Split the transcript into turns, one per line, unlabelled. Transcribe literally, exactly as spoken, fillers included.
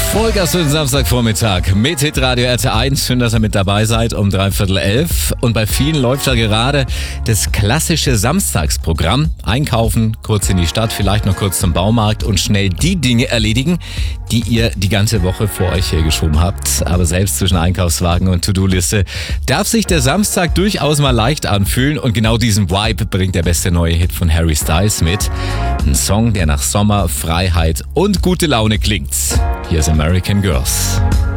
Vollgas für den Samstagvormittag mit Hitradio R T eins. Schön, dass ihr mit dabei seid um dreiviertel elf. Und bei vielen läuft ja gerade das klassische Samstagsprogramm. Einkaufen, kurz in die Stadt, vielleicht noch kurz zum Baumarkt und schnell die Dinge erledigen, die ihr die ganze Woche vor euch hergeschoben habt. Aber selbst zwischen Einkaufswagen und To-Do-Liste darf sich der Samstag durchaus mal leicht anfühlen. Und genau diesen Vibe bringt der beste neue Hit von Harry Styles mit. Ein Song, der nach Sommer, Freiheit und gute Laune klingt. Hier ist American Girls.